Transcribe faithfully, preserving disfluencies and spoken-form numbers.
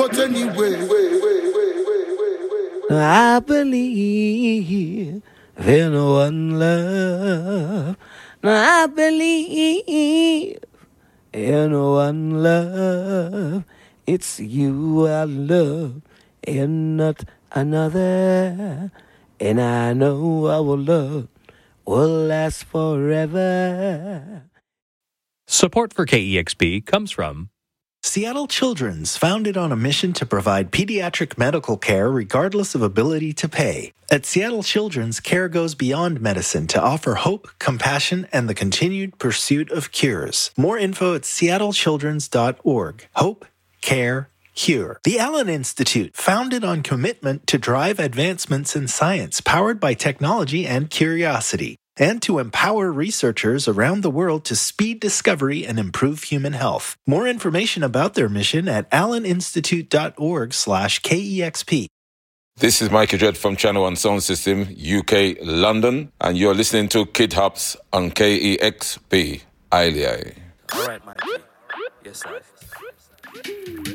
But anyway, I believe in one love. I believe in one love. It's you I love and not another. And I know our love will last forever. Support for K E X P comes from Seattle Children's, founded on a mission to provide pediatric medical care regardless of ability to pay. At Seattle Children's, care goes beyond medicine to offer hope, compassion, and the continued pursuit of cures. More info at seattle children's dot org. Hope, care, cure. The Allen Institute, founded on commitment to drive advancements in science powered by technology and curiosity, and to empower researchers around the world to speed discovery and improve human health. More information about their mission at allen institute dot org slash K E X P. This is Michael Dredd from Channel One Sound System, U K, London, and you're listening to Kid Hops on K E X P. Aye, aye. All right, Mikey. Yes, sir.